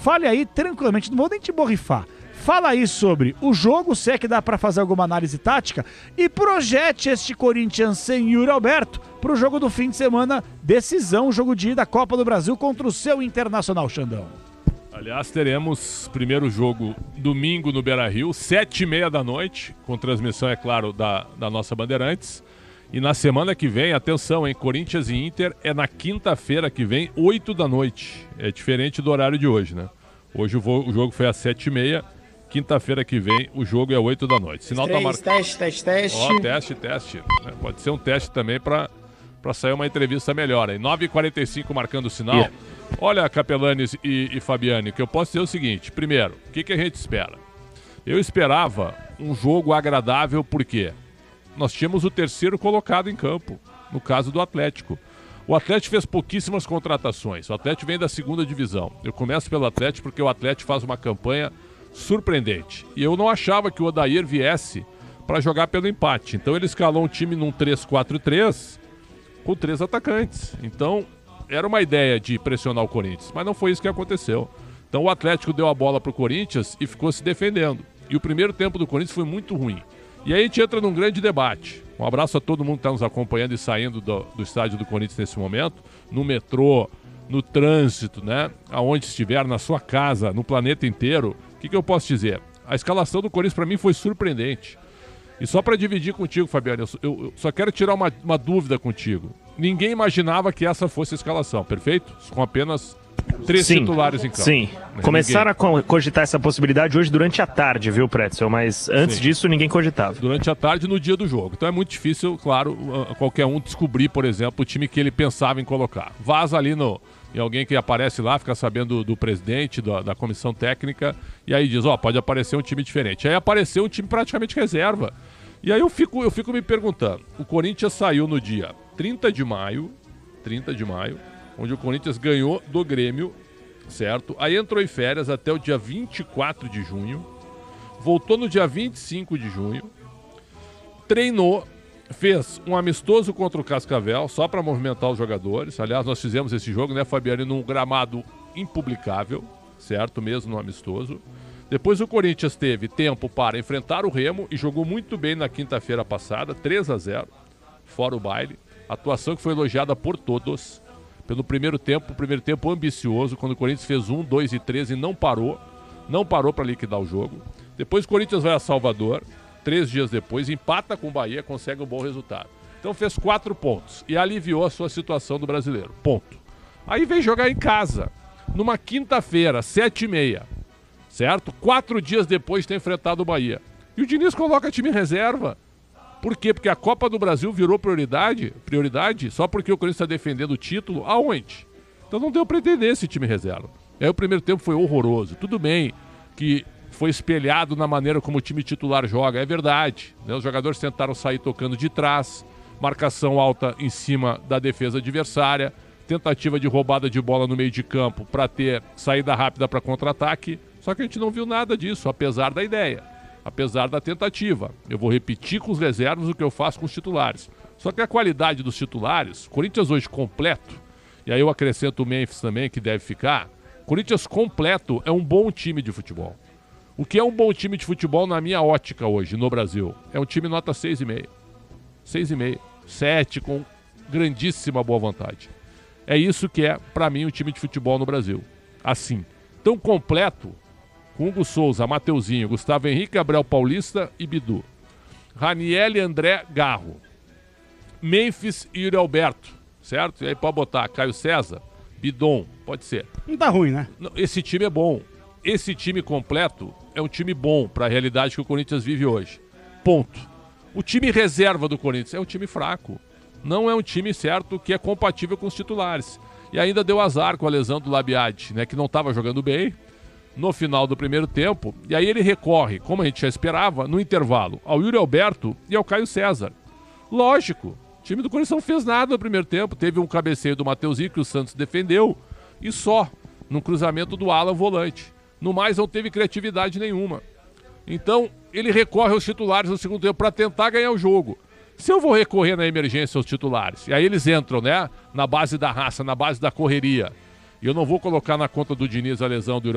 fale aí tranquilamente, não vou nem te borrifar. Fala aí sobre o jogo, se é que dá pra fazer alguma análise tática, e projete este Corinthians sem Yuri Alberto pro jogo do fim de semana, decisão, jogo de ida da Copa do Brasil contra o seu Internacional, Xandão. Aliás, teremos primeiro jogo domingo no Beira-Rio, 7h30 da noite, com transmissão, é claro, da nossa Bandeirantes. E na semana que vem, atenção, hein, Corinthians e Inter é na quinta-feira que vem, 8 da noite. É diferente do horário de hoje, né? Hoje o jogo foi às 7h30, quinta-feira que vem o jogo é 8 da noite. Sinal tá marcado. Teste. Ó, teste. Pode ser um teste também para sair uma entrevista melhor. 9h45 marcando o sinal. Yeah. Olha, Capelanes e Fabiane, que eu posso dizer o seguinte. Primeiro, o que a gente espera? Eu esperava um jogo agradável, por quê? Nós tínhamos o terceiro colocado em campo, no caso do Atlético. O Atlético fez pouquíssimas contratações. O Atlético vem da segunda divisão. Eu começo pelo Atlético porque o Atlético faz uma campanha surpreendente. E eu não achava que o Odair viesse para jogar pelo empate. Então ele escalou um time num 3-4-3 com 3 atacantes. Então era uma ideia de pressionar o Corinthians, mas não foi isso que aconteceu. Então o Atlético deu a bola para o Corinthians e ficou se defendendo. E o primeiro tempo do Corinthians foi muito ruim. E aí a gente entra num grande debate. Um abraço a todo mundo que está nos acompanhando e saindo do estádio do Corinthians nesse momento, no metrô, no trânsito, né? Aonde estiver, na sua casa, no planeta inteiro. O que eu posso dizer? A escalação do Corinthians para mim foi surpreendente. E só para dividir contigo, Fabiano, eu só quero tirar uma dúvida contigo. Ninguém imaginava que essa fosse a escalação, perfeito? Com apenas 3 titulares em campo. Sim, começaram a cogitar essa possibilidade hoje durante a tarde, viu, Pretzel? Mas antes disso ninguém cogitava. Durante a tarde no dia do jogo. Então é muito difícil, claro, qualquer um descobrir, por exemplo, o time que ele pensava em colocar. Vaza ali em alguém que aparece lá, fica sabendo do presidente, da comissão técnica, e aí diz, pode aparecer um time diferente. Aí apareceu um time praticamente reserva. E aí eu fico me perguntando, o Corinthians saiu no dia 30 de maio, onde o Corinthians ganhou do Grêmio, certo? Aí entrou em férias até o dia 24 de junho, voltou no dia 25 de junho, treinou, fez um amistoso contra o Cascavel, só para movimentar os jogadores. Aliás, nós fizemos esse jogo, né, Fabiano, num gramado impublicável, certo? Mesmo no amistoso. Depois o Corinthians teve tempo para enfrentar o Remo e jogou muito bem na quinta-feira passada, 3-0, fora o baile. Atuação que foi elogiada por todos. Pelo primeiro tempo ambicioso, quando o Corinthians fez 1, 2 e 3 e não parou para liquidar o jogo. Depois o Corinthians vai a Salvador, 3 dias depois, empata com o Bahia, consegue um bom resultado. Então fez 4 pontos e aliviou a sua situação do brasileiro, ponto. Aí vem jogar em casa, numa quinta-feira, 7h30, certo? 4 dias depois de ter enfrentado o Bahia. E o Diniz coloca time em reserva. Por quê? Porque a Copa do Brasil virou prioridade só porque o Corinthians está defendendo o título. Aonde? Então não deu para entender esse time reserva. Aí o primeiro tempo foi horroroso. Tudo bem que foi espelhado na maneira como o time titular joga, é verdade, né? Os jogadores tentaram sair tocando de trás, marcação alta em cima da defesa adversária, tentativa de roubada de bola no meio de campo para ter saída rápida para contra-ataque. Só que a gente não viu nada disso, apesar da ideia. Apesar da tentativa. Eu vou repetir com os reservas o que eu faço com os titulares. Só que a qualidade dos titulares, Corinthians hoje completo, e aí eu acrescento o Memphis também, que deve ficar, Corinthians completo é um bom time de futebol. O que é um bom time de futebol na minha ótica hoje, no Brasil? É um time nota 6,5. 6,5. 7 com grandíssima boa vontade. É isso que é, pra mim, um time de futebol no Brasil. Assim. Tão completo, com Hugo Souza, Mateuzinho, Gustavo Henrique, Gabriel Paulista e Bidu. Raniel e André Garro. Memphis e Yuri Alberto, certo? E aí pode botar Caio César, Bidon, pode ser. Não tá ruim, né? Esse time é bom. Esse time completo é um time bom para a realidade que o Corinthians vive hoje. Ponto. O time reserva do Corinthians é um time fraco. Não é um time, certo, que é compatível com os titulares. E ainda deu azar com a lesão do Labiade, né, que não estava jogando bem no final do primeiro tempo. E aí ele recorre, como a gente já esperava, no intervalo, ao Yuri Alberto e ao Caio César. Lógico, o time do Corinthians não fez nada no primeiro tempo. Teve um cabeceio do Mateuzinho que o Santos defendeu e só, num cruzamento do Alan volante. No mais, não teve criatividade nenhuma. Então, ele recorre aos titulares no segundo tempo para tentar ganhar o jogo. Se eu vou recorrer na emergência aos titulares, e aí eles entram, né, na base da raça, na base da correria, e eu não vou colocar na conta do Diniz a lesão do